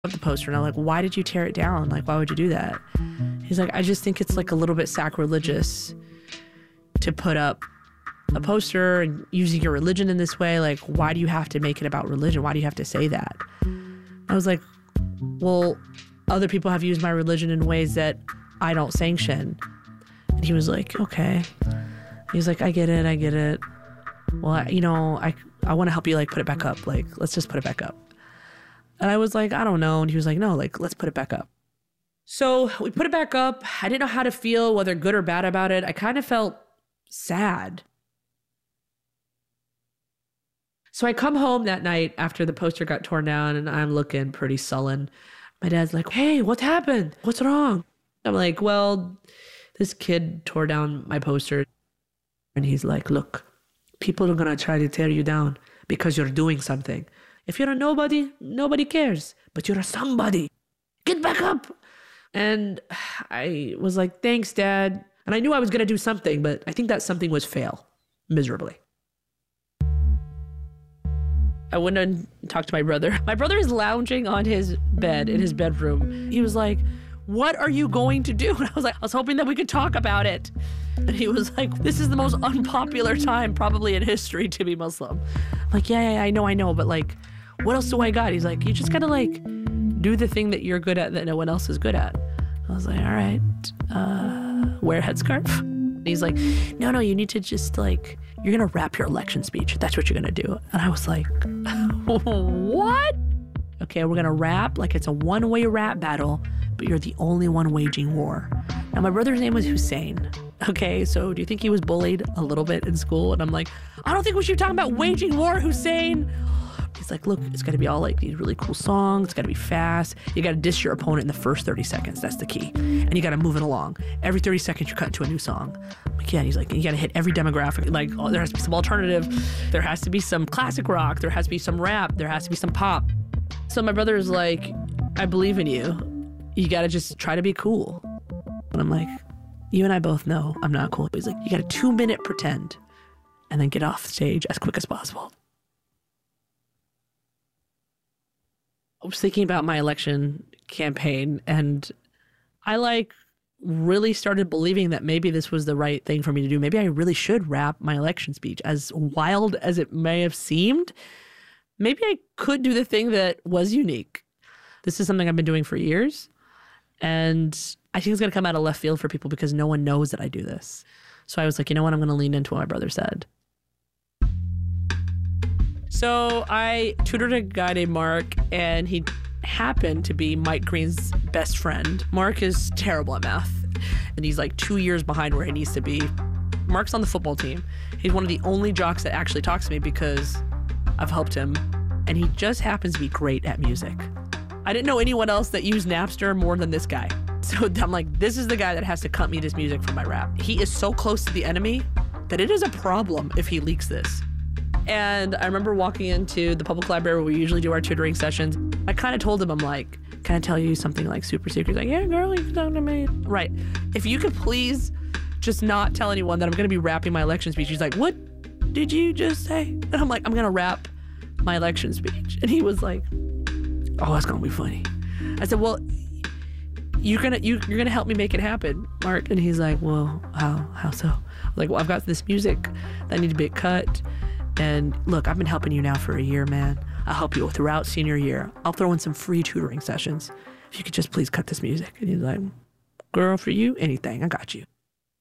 the poster, and I'm like, why did you tear it down? Like, why would you do that? He's like, I just think it's like a little bit sacrilegious to put up a poster and using your religion in this way. Like, why do you have to make it about religion? Why do you have to say that? I was like, well, other people have used my religion in ways that I don't sanction. And he was like, okay. He's like, I get it. Well, I want to help you, like, put it back up. Like, let's just put it back up. And I was like, I don't know. And he was like, no, like, let's put it back up. So we put it back up. I didn't know how to feel, whether good or bad about it. I kind of felt sad. So I come home that night after the poster got torn down, and I'm looking pretty sullen. My dad's like, hey, what happened? What's wrong? I'm like, well, this kid tore down my poster. And he's like, look, people are going to try to tear you down because you're doing something. If you're a nobody, nobody cares. But you're a somebody. Get back up. And I was like, thanks, Dad. And I knew I was going to do something, but I think that something was fail miserably. I went and talked to my brother. My brother is lounging on his bed in his bedroom. He was like, what are you going to do? And I was like, I was hoping that we could talk about it. And he was like, this is the most unpopular time probably in history to be Muslim. I'm like, yeah, I know. But like, what else do I got? He's like, you just gotta like do the thing that you're good at that no one else is good at. I was like, all right, wear a headscarf. And he's like, no, you need to just like, you're gonna rap your election speech. That's what you're gonna do. And I was like, what? Okay, we're gonna rap like it's a one-way rap battle, but you're the only one waging war. Now, my brother's name was Hussein. Okay, so do you think he was bullied a little bit in school? And I'm like, I don't think we should be talking about waging war, Hussein. He's like, look, it's got to be all like these really cool songs. It's got to be fast. You got to diss your opponent in the first 30 seconds. That's the key. And you got to move it along. Every 30 seconds, you cut to a new song. I'm like, yeah. And he's like, you got to hit every demographic. Like, there has to be some alternative. There has to be some classic rock. There has to be some rap. There has to be some pop. So my brother is like, I believe in you. You got to just try to be cool. And I'm like, you and I both know I'm not cool. He's like, you got a 2-minute pretend and then get off stage as quick as possible. I was thinking about my election campaign, and I like really started believing that maybe this was the right thing for me to do. Maybe I really should rap my election speech. As wild as it may have seemed, maybe I could do the thing that was unique. This is something I've been doing for years, and I think it's going to come out of left field for people because no one knows that I do this. So I was like, you know what? I'm going to lean into what my brother said. So I tutored a guy named Mark, and he happened to be Mike Green's best friend. Mark is terrible at math, and he's like 2 years behind where he needs to be. Mark's on the football team. He's one of the only jocks that actually talks to me because I've helped him, and he just happens to be great at music. I didn't know anyone else that used Napster more than this guy. So I'm like, this is the guy that has to cut me this music for my rap. He is so close to the enemy that it is a problem if he leaks this. And I remember walking into the public library where we usually do our tutoring sessions. I kind of told him, I'm like, can I tell you something like super secret? He's like, yeah, girl, you can talk to me. Right. If you could please just not tell anyone that I'm going to be rapping my election speech. He's like, what did you just say? And I'm like, I'm going to rap my election speech. And he was like, oh, that's going to be funny. I said, well, you're gonna help me make it happen, Mark. And he's like, well, how so? I'm like, well, I've got this music that need to be cut. And look, I've been helping you now for a year, man. I'll help you throughout senior year. I'll throw in some free tutoring sessions. If you could just please cut this music. And he's like, girl, for you, anything. I got you.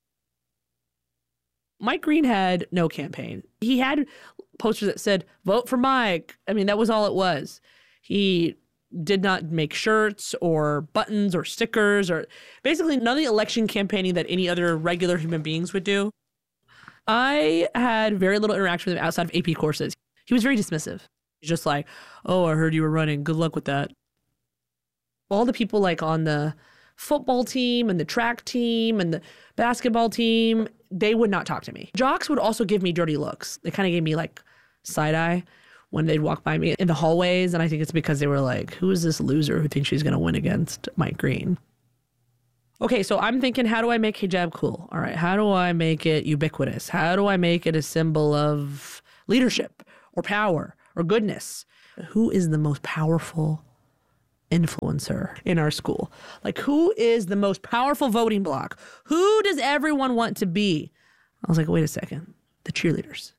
Mike Green had no campaign. He had posters that said, vote for Mike. I mean, that was all it was. He did not make shirts or buttons or stickers or basically none of the election campaigning that any other regular human beings would do. I had very little interaction with him outside of AP courses. He was very dismissive. He's just like, oh, I heard you were running. Good luck with that. All the people like on the football team and the track team and the basketball team, they would not talk to me. Jocks would also give me dirty looks. They kind of gave me like side eye when they'd walk by me in the hallways. And I think it's because they were like, who is this loser who thinks she's going to win against Mike Green? Okay, so I'm thinking, how do I make hijab cool? All right, how do I make it ubiquitous? How do I make it a symbol of leadership or power or goodness? Who is the most powerful influencer in our school? Like, who is the most powerful voting bloc? Who does everyone want to be? I was like, wait a second. The cheerleaders.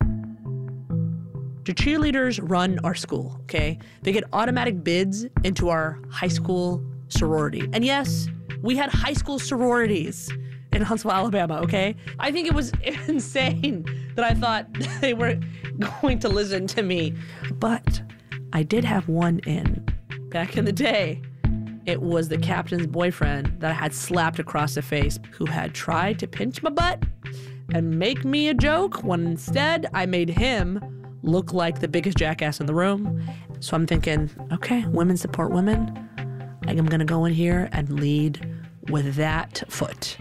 The cheerleaders run our school, okay? They get automatic bids into our high school sorority. And yes, we had high school sororities in Huntsville, Alabama, okay? I think it was insane that I thought they were going to listen to me. But I did have one in. Back in the day, it was the captain's boyfriend that I had slapped across the face who had tried to pinch my butt and make me a joke when instead I made him look like the biggest jackass in the room. So I'm thinking, okay, women support women. I'm going to go in here and lead with that foot.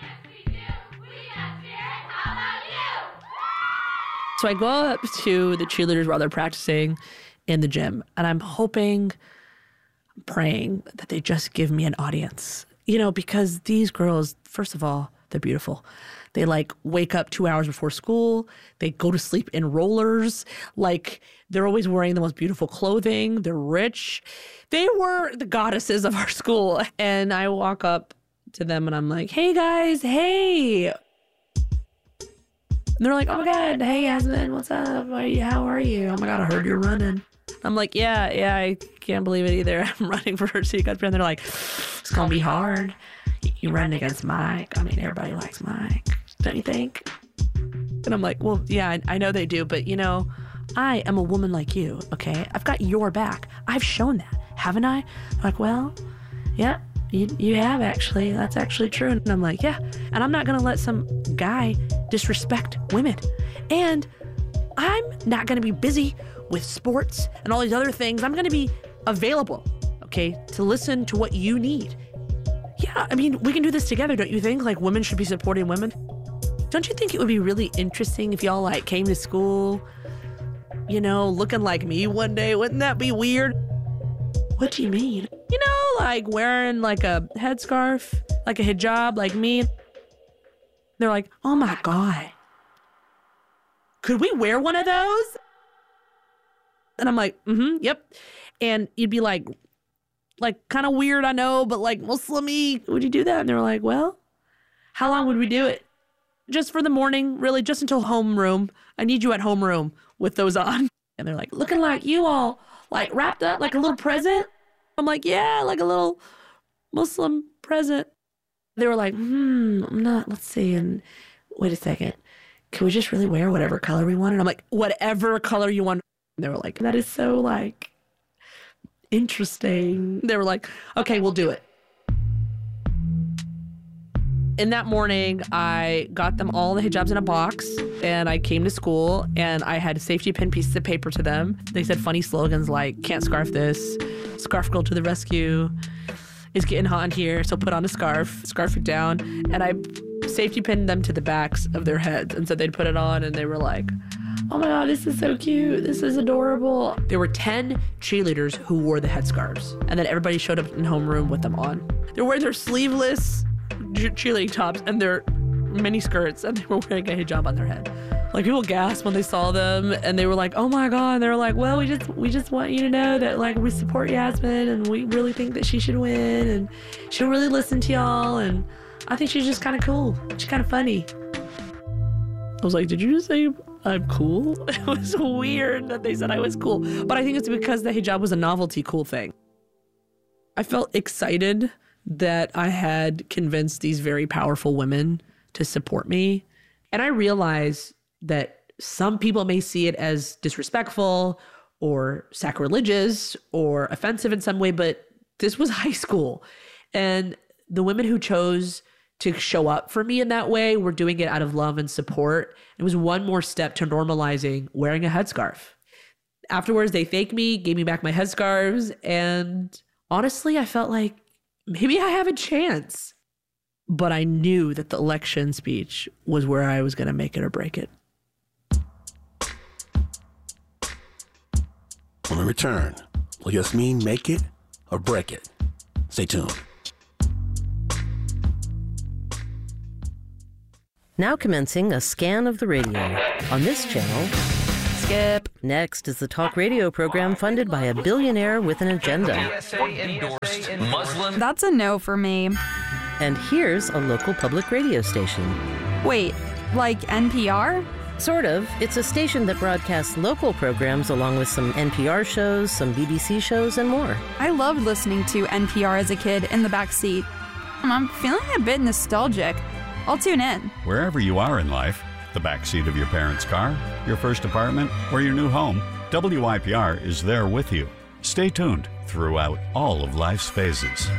So I go up to the cheerleaders while they're practicing in the gym, and I'm hoping, praying that they just give me an audience. You know, because these girls, first of all, they're beautiful. They like wake up 2 hours before school. They go to sleep in rollers. Like, they're always wearing the most beautiful clothing. They're rich. They were the goddesses of our school. And I walk up to them and I'm like, hey guys, hey. And they're like, oh my God, hey Yasmin, what's up? How are you? Oh my God, I heard you're running. I'm like, yeah, I can't believe it either. I'm running for city council. And they're like, it's gonna be hard. You run against Mike. I mean, everybody likes Mike, don't you think? And I'm like, well, yeah, I know they do, but you know, I am a woman like you, okay? I've got your back. I've shown that, haven't I? I'm like, well, yeah, you have actually. That's actually true. And I'm like, yeah, and I'm not gonna let some guy disrespect women. And I'm not gonna be busy with sports and all these other things. I'm gonna be available, okay, to listen to what you need. Yeah, I mean, we can do this together, don't you think? Like, women should be supporting women. Don't you think it would be really interesting if y'all like came to school, you know, looking like me one day? Wouldn't that be weird? What do you mean? You know, like wearing like a headscarf, like a hijab, like me. They're like, oh my God, could we wear one of those? And I'm like, yep. And you'd be like kind of weird, I know, but like Muslim-y. Would you do that? And they were like, well, how long would we do it? Just for the morning, really, just until homeroom. I need you at homeroom with those on. And they're like, looking like you all like wrapped up like a little present. I'm like, yeah, like a little Muslim present. They were like, I'm not, let's see. And wait a second. Can we just really wear whatever color we want? And I'm like, whatever color you want. And they were like, that is so like interesting. They were like, okay, we'll do it. In that morning, I got them all the hijabs in a box and I came to school and I had safety pin pieces of paper to them. They said funny slogans like, can't scarf this, scarf girl to the rescue, it's getting hot in here, so put on a scarf it down. And I safety pinned them to the backs of their heads and so they'd put it on and they were like, oh my God, this is so cute. This is adorable. There were 10 cheerleaders who wore the headscarves. And then everybody showed up in homeroom with them on. They were wearing their sleeveless cheerleading tops and their mini skirts, and they were wearing a hijab on their head. Like, people gasped when they saw them, and they were like, oh my God. And they were like, well, we just want you to know that like we support Yasmin and we really think that she should win and she'll really listen to y'all. And I think she's just kind of cool. She's kind of funny. I was like, did you just say I'm cool? It was weird that they said I was cool. But I think it's because the hijab was a novelty cool thing. I felt excited that I had convinced these very powerful women to support me. And I realized that some people may see it as disrespectful or sacrilegious or offensive in some way, but this was high school. And the women who chose to show up for me in that way were doing it out of love and support. It was one more step to normalizing wearing a headscarf. Afterwards, they thanked me, gave me back my headscarves, and honestly, I felt like maybe I have a chance. But I knew that the election speech was where I was going to make it or break it. When we return, will Yasmin make it or break it? Stay tuned. Now commencing a scan of the radio. On this channel, Skip. Next is the talk radio program funded by a billionaire with an agenda. DSA-endorsed Muslim. That's a no for me. And here's a local public radio station. Wait, like NPR? Sort of. It's a station that broadcasts local programs along with some NPR shows, some BBC shows, and more. I loved listening to NPR as a kid in the back seat. I'm feeling a bit nostalgic. I'll tune in. Wherever you are in life, the backseat of your parents' car, your first apartment, or your new home, WYPR is there with you. Stay tuned throughout all of life's phases.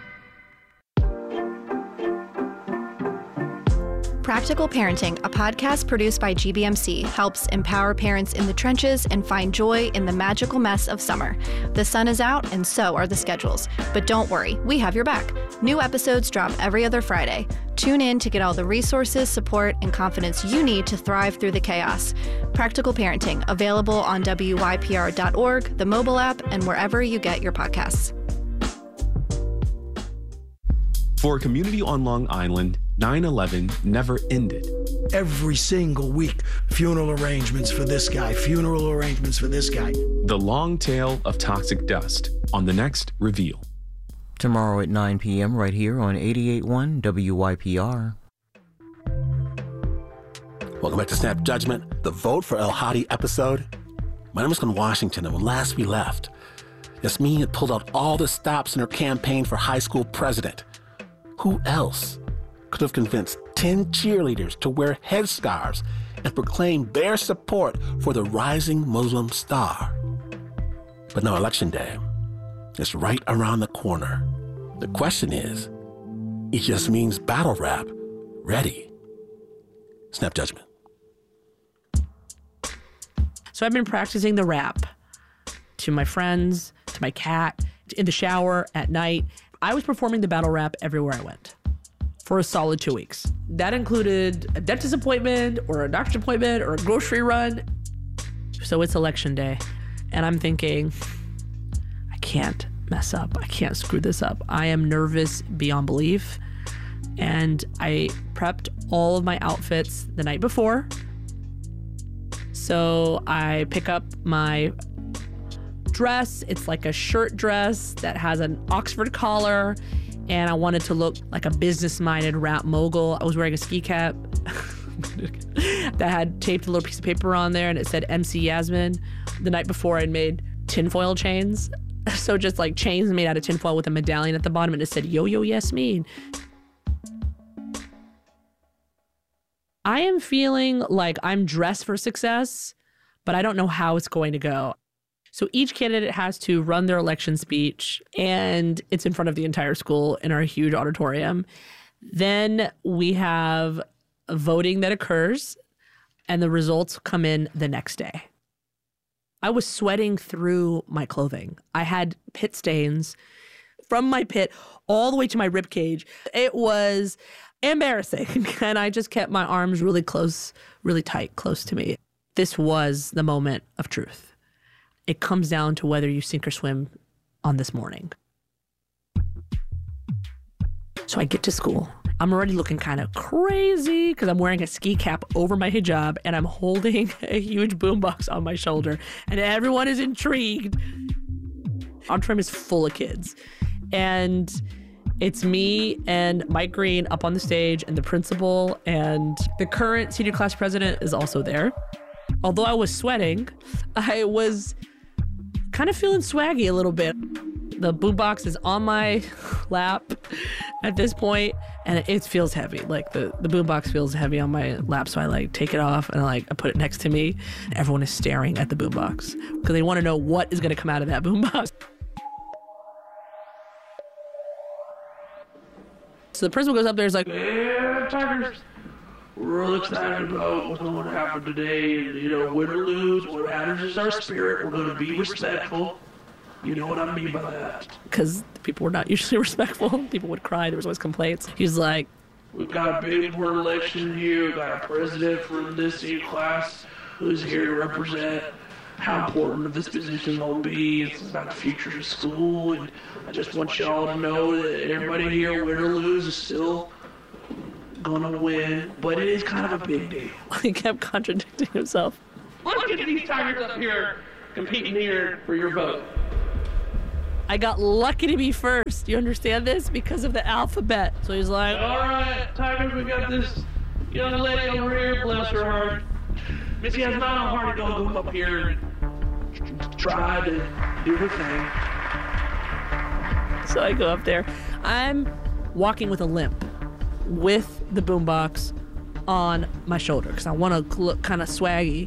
Practical Parenting, a podcast produced by GBMC, helps empower parents in the trenches and find joy in the magical mess of summer. The sun is out, and so are the schedules. But don't worry, we have your back. New episodes drop every other Friday. Tune in to get all the resources, support, and confidence you need to thrive through the chaos. Practical Parenting, available on WYPR.org, the mobile app, and wherever you get your podcasts. For a community on Long Island, 9/11 never ended. Every single week, funeral arrangements for this guy, funeral arrangements for this guy. The long tail of toxic dust on the next Reveal. Tomorrow at 9 p.m. right here on 88.1 WYPR. Welcome back to Snap Judgment, the Vote for El Hadi episode. My name is Glenn Washington, and when last we left, Yasmeen had pulled out all the stops in her campaign for high school president. Who else could have convinced 10 cheerleaders to wear headscarves and proclaim their support for the rising Muslim star? But now Election Day is right around the corner. The question is Yasmeen's battle rap ready? Snap Judgment. So I've been practicing the rap to my friends, to my cat, in the shower, at night. I was performing the battle rap everywhere I went for a solid 2 weeks. That included a dentist appointment or a doctor's appointment or a grocery run. So it's election day. And I'm thinking, I can't mess up. I can't screw this up. I am nervous beyond belief. And I prepped all of my outfits the night before. So I pick up my dress. It's like a shirt dress that has an Oxford collar, and I wanted to look like a business-minded rap mogul. I was wearing a ski cap that had taped a little piece of paper on there, and it said MC Yasmin. The night before, I'd made tinfoil chains. So just like chains made out of tinfoil with a medallion at the bottom, and it said Yo Yo Yasmin. I am feeling like I'm dressed for success, but I don't know how it's going to go. So each candidate has to run their election speech, and it's in front of the entire school in our huge auditorium. Then we have voting that occurs, and the results come in the next day. I was sweating through my clothing. I had pit stains from my pit all the way to my rib cage. It was embarrassing, and I just kept my arms really close, really tight, close to me. This was the moment of truth. It comes down to whether you sink or swim on this morning. So I get to school. I'm already looking kind of crazy because I'm wearing a ski cap over my hijab and I'm holding a huge boombox on my shoulder, and everyone is intrigued. Auditorium is full of kids, and it's me and Mike Green up on the stage, and the principal, and the current senior class president is also there. Although I was sweating, I was kind of feeling swaggy a little bit. The boombox is on my lap at this point, and it feels heavy. Like the boombox feels heavy on my lap, so I take it off and I put it next to me, and everyone is staring at the boombox because they want to know what is going to come out of that boombox. So the principal goes up there, is like, "Yeah, Tigers, we're real excited about what's going to happen today. Win or lose, what matters is our spirit. We're going to be respectful." You know what I mean by that? Because people were not usually respectful. People would cry. There was always complaints. He's like, "We've got a big important election here. We've got a president from this senior class who's here to represent how important this position will be. It's about the future of school. And I just want y'all to know that everybody here, win or lose, is still gonna win. But it is kind of a big deal." He kept contradicting himself. "Look, at these tigers up here competing here for your vote. I got lucky to be first. You understand this? Because of the alphabet. So he's like, all right, tigers, we got this young lady over here, bless her heart. Missy has not a heart to go up here and try to do her thing. So I go up there. I'm walking with a limp with the boombox on my shoulder because I want to look kind of swaggy.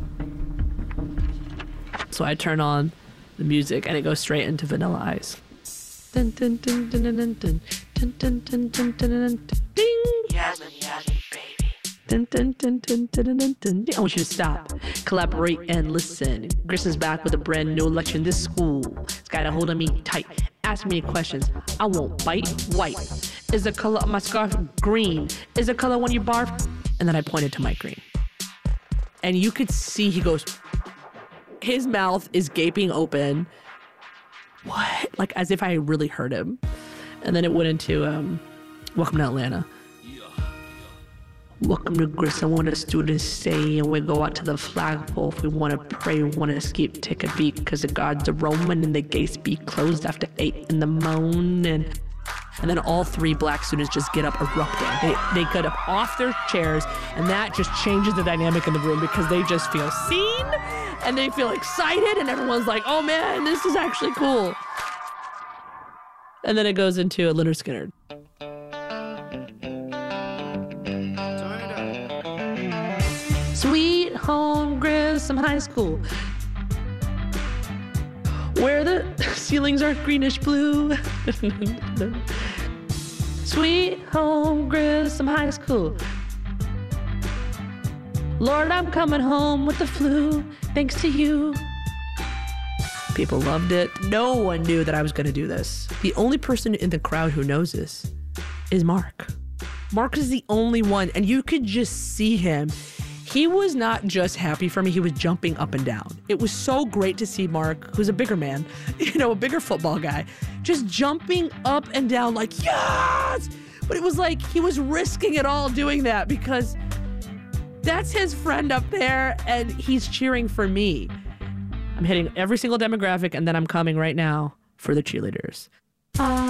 So I turn on the music and it goes straight into Vanilla Ice. Dun, dun, dun, dun, dun, dun, dun, dun, dun, dun, dun, dun, dun, ding. Yasmin, baby. Dun, dun, dun, dun, dun, dun, dun. I want you to stop, collaborate, and listen. Grisson's back with a brand new election. This school has got a hold of me tight. Ask me questions. I won't bite. White. Is the color of my scarf green? Is the color when you barf? And then I pointed to Mike Green. And you could see he goes, his mouth is gaping open. What? Like as if I really heard him. And then it went into Welcome to Atlanta. Welcome to Grissom, what the students say, and we go out to the flagpole if we want to pray, we want to escape, take a beat, because the gods are Roman and the gates be closed after 8 in the morning. And then all 3 black students just get up erupting. They get up off their chairs, and that just changes the dynamic in the room because they just feel seen, and they feel excited, and everyone's like, oh man, this is actually cool. And then it goes into a Lynyrd Skynyrd. Sweet home Grissom High School, where the ceilings are greenish blue. Sweet home Grissom High School. Lord, I'm coming home with the flu, thanks to you. People loved it. No one knew that I was going to do this. The only person in the crowd who knows this is Mark. Mark is the only one, and you could just see him. He was not just happy for me, he was jumping up and down. It was so great to see Mark, who's a bigger man, a bigger football guy, just jumping up and down like, yes! But it was like he was risking it all doing that because that's his friend up there and he's cheering for me. I'm hitting every single demographic and then I'm coming right now for the cheerleaders.